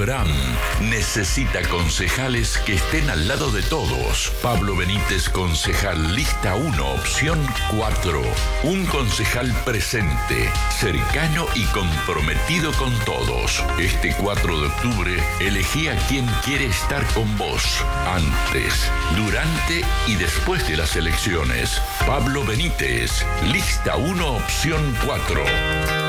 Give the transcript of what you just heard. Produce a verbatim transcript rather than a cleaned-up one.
P R A M necesita concejales que estén al lado de todos. Pablo Benítez, concejal, lista uno, opción cuatro. Un concejal presente, cercano y comprometido con todos. Este cuatro de octubre, elegí a quien quiere estar con vos, antes, durante y después de las elecciones. Pablo Benítez, lista uno, opción cuatro.